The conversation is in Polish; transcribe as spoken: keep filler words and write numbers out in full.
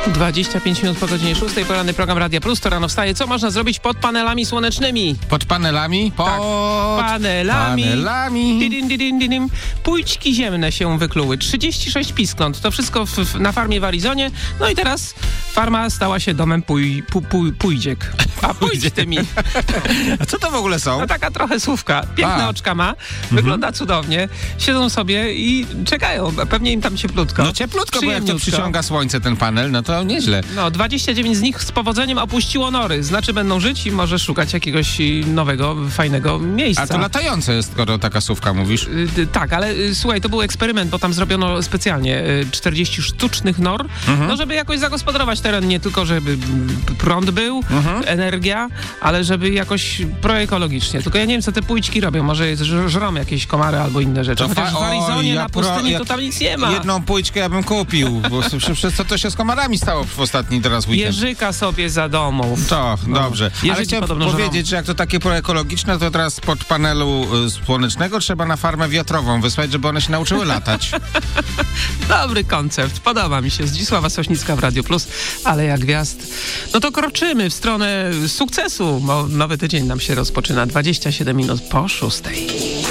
dwadzieścia pięć minut po godzinie szóstej, poranny program Radia Plus, to rano wstaje. Co można zrobić pod panelami słonecznymi? Pod panelami? Pod Tak, panelami. panelami. Didin, didin, didin. Pójćki ziemne się wykluły. trzydzieści sześć piskląt. To wszystko w, w, na farmie w Arizonie. No i teraz farma stała się domem pój, pu, pu, pójdziek. A pójdź tymi. A co to w ogóle są? No taka trochę słówka. Piękne A. oczka ma. Wygląda mhm. cudownie. Siedzą sobie i czekają. Pewnie im tam cieplutko. No cieplutko, bo jak to przyciąga słońce ten panel, no to nieźle. No, dwadzieścia dziewięć z nich z powodzeniem opuściło nory. Znaczy będą żyć i może szukać jakiegoś nowego, fajnego miejsca. A to latające jest, skoro taka słówka mówisz? Y, tak, ale y, słuchaj, to był eksperyment, bo tam zrobiono specjalnie y, czterdzieści sztucznych nor, mhm. no żeby jakoś zagospodarować teren, nie tylko żeby prąd był, mhm. energia, ale żeby jakoś proekologicznie. Tylko ja nie wiem, co te pójćki robią. Może ż- żrą jakieś komary albo inne rzeczy. To Chociaż fa- w Arizonie o, ja na pustyni pro, to tam nic nie ma. Jedną pójczkę ja bym kupił, bo przez co to się z komarami stało w ostatni teraz weekend. Jerzyka sobie za domów. To, no. dobrze. Jerzyki Ale chciałem powiedzieć, żrą. że jak to takie proekologiczne, to teraz pod panelu y, słonecznego trzeba na farmę wiatrową wysłać, żeby one się nauczyły latać. Dobry koncept. Podoba mi się. Zdzisława Sośnicka w Radio Plus, ale jak gwiazd. No to kroczymy w stronę sukcesu, bo nowy tydzień nam się rozpoczyna. dwadzieścia siedem minut po szóstej.